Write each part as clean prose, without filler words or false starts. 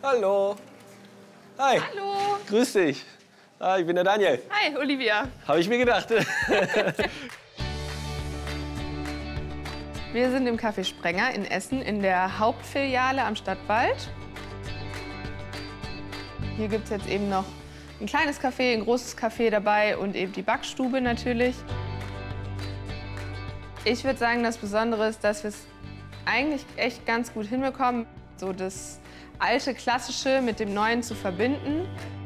Hallo. Hi. Hallo. Grüß dich. Ah, ich bin der Daniel. Hi, Olivia. Habe ich mir gedacht. Wir sind im Café Sprenger in Essen in der Hauptfiliale am Stadtwald. Hier gibt es jetzt eben noch ein kleines Café, ein großes Café dabei und eben die Backstube natürlich. Ich würde sagen, das Besondere ist, dass wir es eigentlich echt ganz gut hinbekommen, so das alte Klassische mit dem Neuen zu verbinden.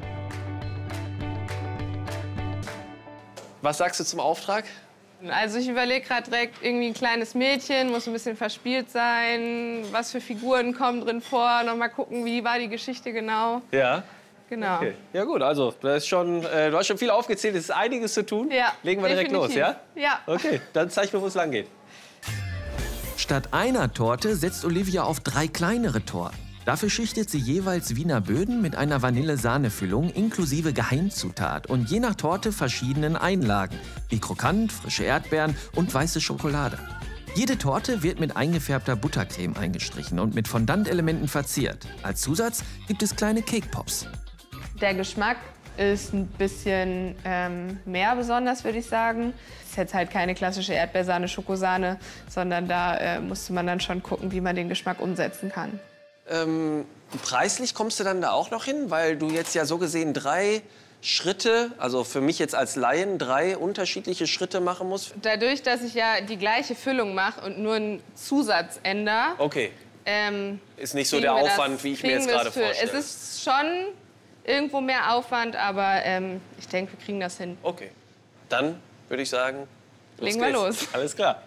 Was sagst du zum Auftrag? Also ich überlege gerade direkt, irgendwie ein kleines Mädchen, muss ein bisschen verspielt sein, was für Figuren kommen drin vor, noch mal gucken, wie war die Geschichte genau. Ja. Genau. Okay. Ja gut, also das ist schon, du hast schon viel aufgezählt, es ist einiges zu tun. Ja, legen wir direkt los, ja? Ja. Okay, dann zeig mir, wo es lang geht. Statt einer Torte setzt Olivia auf 3 kleinere Torten. Dafür schichtet sie jeweils Wiener Böden mit einer Vanille-Sahne-Füllung inklusive Geheimzutat und je nach Torte verschiedenen Einlagen, wie krokant, frische Erdbeeren und weiße Schokolade. Jede Torte wird mit eingefärbter Buttercreme eingestrichen und mit Fondant-Elementen verziert. Als Zusatz gibt es kleine Cake Pops. Der Geschmack ist ein bisschen mehr besonders, würde ich sagen. Es ist jetzt halt keine klassische Erdbeersahne, Schokosahne, sondern da musste man dann schon gucken, wie man den Geschmack umsetzen kann. Preislich kommst du dann da auch noch hin, weil du jetzt ja so gesehen 3 Schritte, also für mich jetzt als Laien 3 unterschiedliche Schritte machen musst. Dadurch, dass ich ja die gleiche Füllung mache und nur einen Zusatz ändere, okay. Ist nicht so der Aufwand, wie ich mir jetzt gerade vorstelle. Es ist schon irgendwo mehr Aufwand, aber ich denke, wir kriegen das hin. Okay, dann würde ich sagen, legen wir los. Alles klar.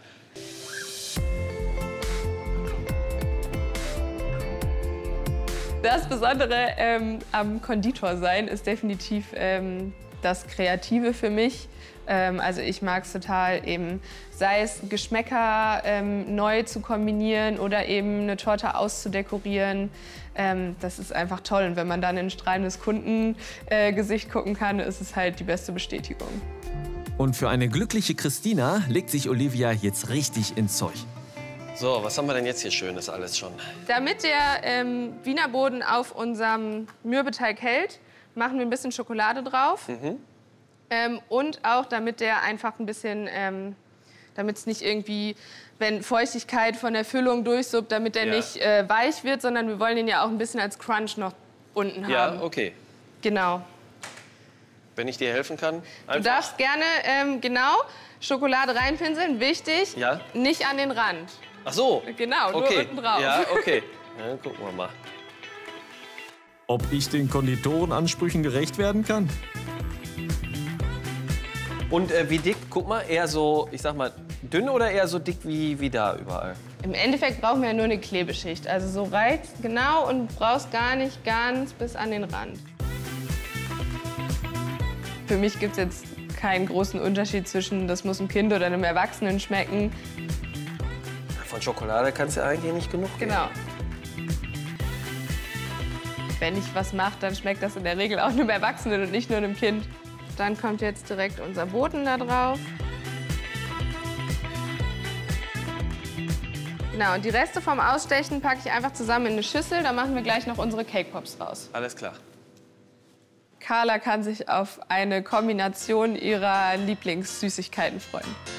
Das Besondere am Konditorsein ist definitiv das Kreative für mich. Also ich mag es total, eben, sei es Geschmäcker neu zu kombinieren oder eben eine Torte auszudekorieren. Das ist einfach toll. Und wenn man dann in ein strahlendes Kundengesicht gucken kann, ist es halt die beste Bestätigung. Und für eine glückliche Christina legt sich Olivia jetzt richtig ins Zeug. So, was haben wir denn jetzt hier Schönes alles schon? Damit der Wiener Boden auf unserem Mürbeteig hält, machen wir ein bisschen Schokolade drauf. Und auch, damit der einfach ein bisschen, damit es nicht irgendwie, wenn Feuchtigkeit von der Füllung durchsuppt, damit der nicht weich wird, sondern wir wollen den ja auch ein bisschen als Crunch noch unten haben. Ja, okay. Genau. Wenn ich dir helfen kann? Einfach. Du darfst gerne, genau, Schokolade reinpinseln, wichtig, nicht an den Rand. Ach so. Genau, nur unten drauf. Ja, okay. Dann gucken wir mal. Ob ich den Konditorenansprüchen gerecht werden kann? Und wie dick? Guck mal, eher so, ich sag mal, dünn oder eher so dick wie da überall? Im Endeffekt brauchen wir ja nur eine Klebeschicht. Also so reizt genau und brauchst gar nicht ganz bis an den Rand. Für mich gibt es jetzt keinen großen Unterschied zwischen, das muss einem Kind oder einem Erwachsenen schmecken. Von Schokolade kannst du eigentlich nicht genug geben. Genau. Wenn ich was mache, dann schmeckt das in der Regel auch einem Erwachsenen und nicht nur einem Kind. Dann kommt jetzt direkt unser Boden da drauf. Genau, und die Reste vom Ausstechen packe ich einfach zusammen in eine Schüssel. Da machen wir gleich noch unsere Cake Pops raus. Alles klar. Carla kann sich auf eine Kombination ihrer Lieblingssüßigkeiten freuen.